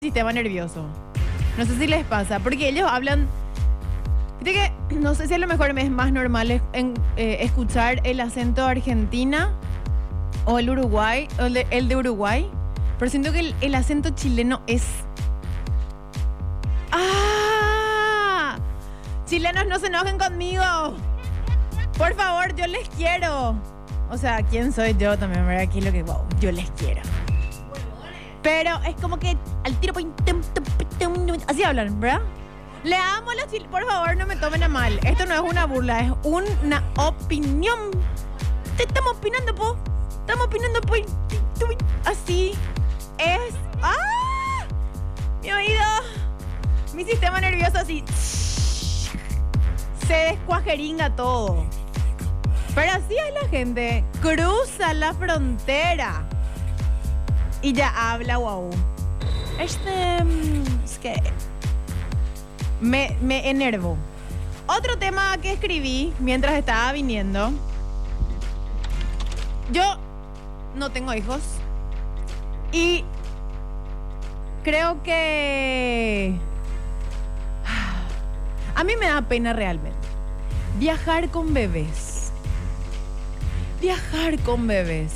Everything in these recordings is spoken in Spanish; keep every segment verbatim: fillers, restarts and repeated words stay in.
sistema nervioso. No sé si les pasa, porque ellos hablan. Fíjate que no sé si a lo mejor me es más normal es- en, eh, escuchar el acento de Argentina o el Uruguay, o el de, el de Uruguay, pero siento que el, el acento chileno es. ¡Ah! Chilenos, no se enojen conmigo. Por favor, yo les quiero. O sea, ¿quién soy yo también? ¿Verdad? Aquí lo que wow, yo les quiero. Pero es como que al tiro. Así hablan, ¿verdad? Le amo a los chilenos. Por favor, no me tomen a mal. Esto no es una burla, es una opinión. Te estamos opinando, po. Estamos opinando, po. Así es. ¡Ah! Mi oído. Mi sistema nervioso así. Se descuajeringa todo. Pero así es la gente. Cruza la frontera. Y ya habla, wow. Este. mm, Es que. Me, me enervo. Otro tema que escribí mientras estaba viniendo. Yo no tengo hijos. Y. Creo que. A mí me da pena realmente. Viajar con bebés. Viajar con bebés.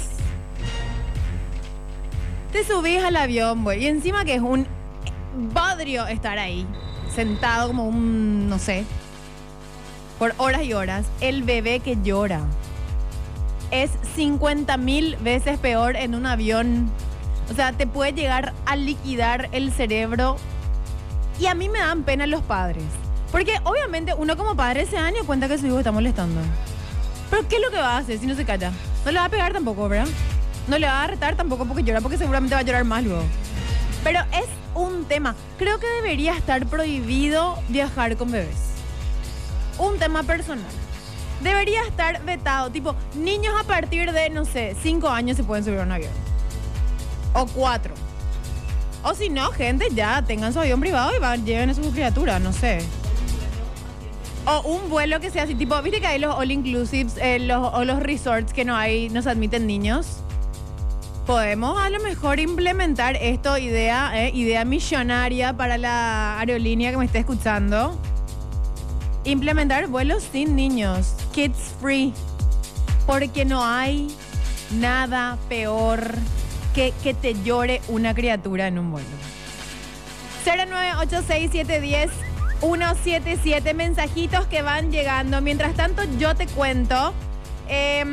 Te subís al avión, güey. Y encima que es un bodrio estar ahí. Sentado como un, no sé. Por horas y horas. El bebé que llora. Es cincuenta mil veces peor en un avión. O sea, te puede llegar a liquidar el cerebro. Y a mí me dan pena los padres. Porque obviamente uno como padre se da ni cuenta que su hijo está molestando. Pero ¿qué es lo que va a hacer si no se calla? No le va a pegar tampoco, ¿verdad? No le va a retar tampoco porque llora, porque seguramente va a llorar más luego. Pero es un tema. Creo que debería estar prohibido viajar con bebés. Un tema personal. Debería estar vetado. Tipo, niños a partir de, no sé, cinco años se pueden subir a un avión. O cuatro. O si no, gente, ya tengan su avión privado y van, lleven a su criatura, no sé. O un vuelo que sea así, tipo, viste que hay los all inclusives eh, los, o los resorts que no hay, no se admiten niños. Podemos a lo mejor implementar esto, idea, eh, idea millonaria para la aerolínea que me esté escuchando. Implementar vuelos sin niños, kids free. Porque no hay nada peor que que te llore una criatura en un vuelo. cero nueve ocho seis siete uno cero uno siete siete, mensajitos que van llegando. Mientras tanto, yo te cuento. Eh,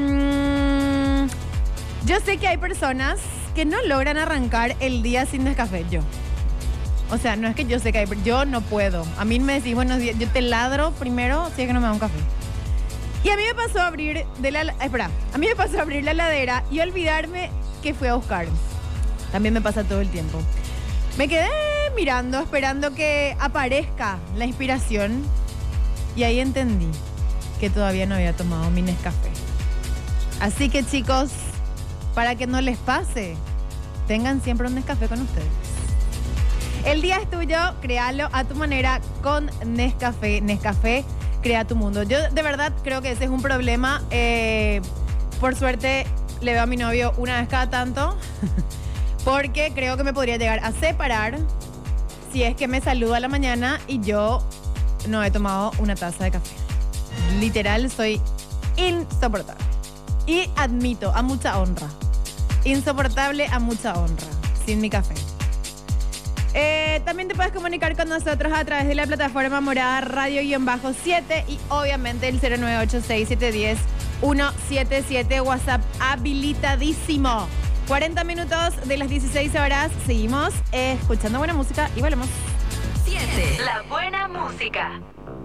yo sé que hay personas que no logran arrancar el día sin Nescafé. Yo. O sea, no es que yo sé que hay. Yo no puedo. A mí me decís buenos días. Yo te ladro primero si es que no me da un café. Y a mí me pasó a abrir de la. Espera. A mí me pasó a abrir la heladera y olvidarme que fui a buscar. También me pasa todo el tiempo. Me quedé mirando, esperando que aparezca la inspiración. Y ahí entendí que todavía no había tomado mi Nescafé. Así que, chicos, para que no les pase, tengan siempre un Nescafé con ustedes. El día es tuyo, créalo a tu manera con Nescafé. Nescafé, crea tu mundo. Yo de verdad creo que ese es un problema. Eh, por suerte le veo a mi novio una vez cada tanto. Porque creo que me podría llegar a separar si es que me saluda a la mañana y yo no he tomado una taza de café. Literal, soy insoportable. Y admito, a mucha honra. Insoportable a mucha honra. Sin mi café. Eh, también te puedes comunicar con nosotros a través de la plataforma Morada Radio siete y obviamente el cero nueve ocho seis siete uno cero uno siete siete. WhatsApp habilitadísimo. cuarenta minutos de las dieciséis horas. Seguimos eh, escuchando buena música y volvemos. siete. La buena música.